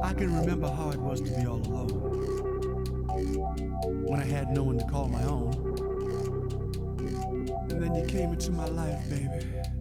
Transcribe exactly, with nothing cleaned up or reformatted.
I can remember how it was to be all alone, when I had no one to call my own. And then you came into my life, baby.